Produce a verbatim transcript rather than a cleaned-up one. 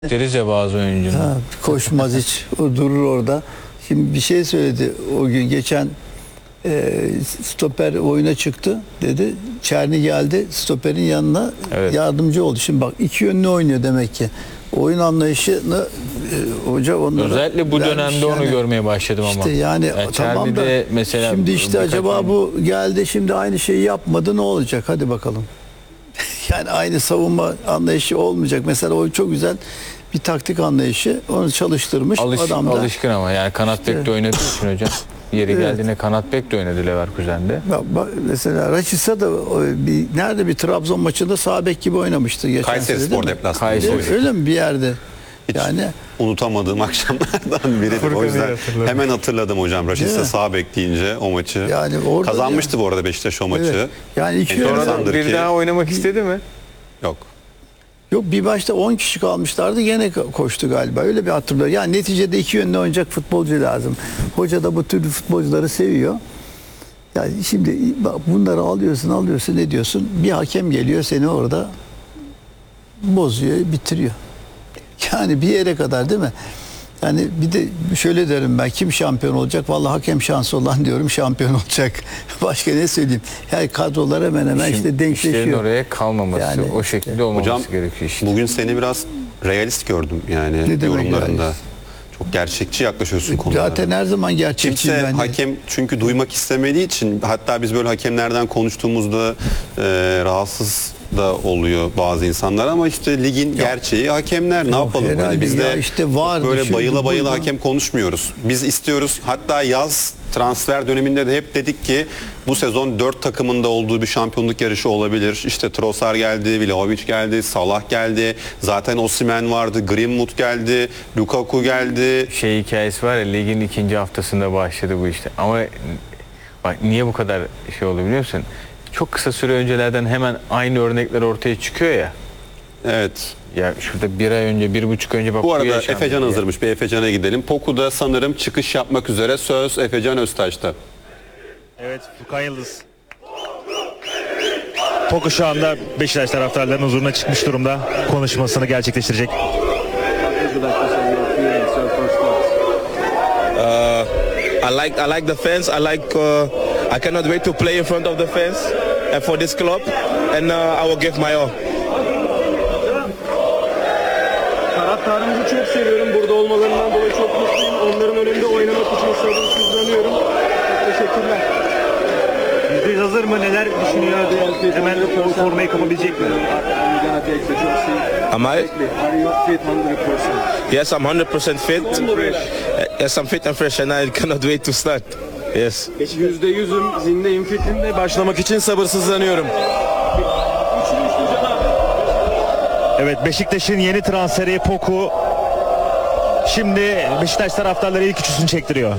Deriz ya bazı oyuncunun. Ha, koşmaz hiç. O durur orada. Şimdi bir şey söyledi o gün geçen e, stoper oyuna çıktı dedi. Çerni geldi stoperin yanına Evet. yardımcı oldu. Şimdi bak iki yönlü oynuyor demek ki. Oyun anlayışını e, hoca onlara Özellikle bu vermiş dönemde onu yani. görmeye başladım ama. İşte yani, Yani tamam da Çerni'de mesela şimdi işte birkaç acaba oyun- bu geldi şimdi aynı şeyi yapmadı ne olacak? Hadi bakalım. Yani aynı savunma anlayışı olmayacak. Mesela o çok güzel bir taktik anlayışı. Onu çalıştırmış Alış, adam da. alışkın ama yani kanat bek de oynadığı için hocam. Yeri Evet. geldiğinde kanat bek de oynadı Leverkusen'de. Bak, bak, mesela Raşitsa da o bir, nerede bir Trabzon maçında sağ bek gibi oynamıştı geçen Kayseri sene, Spor değil mi? deplasmanı. Kayseri. oynadı. Öyle mi bir yerde? Hiç Yani unutamadığım akşamlardan biridir. Furkan'ı O yüzden hatırladım. hemen hatırladım hocam. Değil Raşitsa mi? sağ bek deyince o maçı. Yani orada Kazanmıştı bu arada Beşiktaş o maçı. evet. Yani iki Enteresan. yönlü- Sonradan Bir ki- daha oynamak istedi mi? Yok. yok bir başta on kişi kalmışlardı gene ko- koştu galiba. Öyle bir hatırlıyorum. Yani neticede iki yönlü oynayacak futbolcu lazım. Hoca da bu türlü futbolcuları seviyor. Yani şimdi bak bunları alıyorsun alıyorsun ne diyorsun? Bir hakem geliyor seni orada bozuyor, bitiriyor. Yani bir yere kadar değil mi? Yani bir de şöyle derim ben kim şampiyon olacak? Vallahi hakem şansı olan diyorum şampiyon olacak. Başka ne söyleyeyim? Her kadrolar hemen hemen İşin- işte işlerin denkleşiyor. oraya kalmaması, Yani o şekilde olmaması Hocam gerekiyor işte. bugün seni biraz realist gördüm yani demek yorumlarında. realist? Çok gerçekçi yaklaşıyorsun konulara. Zaten her zaman gerçekçi Kimse yani. hakem çünkü duymak istemediği için hatta biz böyle hakemlerden konuştuğumuzda e, rahatsız da oluyor bazı insanlar ama işte ligin gerçeği hakemler ne yapalım herhalde hani biz ya de işte vardı, böyle şuydu, bayıla bayıla buydu. hakem konuşmuyoruz. Biz istiyoruz hatta yaz transfer döneminde de hep dedik ki bu sezon dört takımında olduğu bir şampiyonluk yarışı olabilir. İşte Trossard geldi, Vlahovic geldi, Salah geldi. Zaten Osimhen vardı, Greenwood geldi, Lukaku geldi. Şey hikayesi var ya ligin ikinci haftasında başladı bu işte. Ama bak niye bu kadar şey oldu biliyor musun? Çok kısa süre öncelerden hemen aynı örnekler ortaya çıkıyor ya. Evet. Ya şurada bir ay önce, bir buçuk önce bak Bu bu arada yaşandı Efecan diye. hazırmış. Bir Efecan'a gidelim. Poku'da sanırım çıkış yapmak üzere. Söz Efecan Öztaş'ta. Evet, Furkan Yıldız. Poku şu anda Beşiktaş taraftarlarının huzuruna çıkmış durumda. Konuşmasını gerçekleştirecek. Uh, I like I like the fans. I like. Uh, I cannot wait to play in front of the fans and for this club, and uh, I will give my all. Taraftarımızı çok seviyorum. Burada olmalarından dolayı çok mutluyum. Onların önünde oynamak için sabırsızlanıyorum. Çok teşekkürler. yüzde yüz hazır mı? Neler düşünüyor? Hemen o formayı kapabilecek mi? Am I? Are you fit one hundred percent? Yes, I'm one hundred percent fit. Yes, I'm fit and fresh, and I cannot wait to start. Yes. yüzde yüzüm, zindeyim, fitim de başlamak için sabırsızlanıyorum. Evet, Beşiktaş'ın yeni transferi Poku. Şimdi Beşiktaş taraftarları ilk üçüsünü çektiriyor.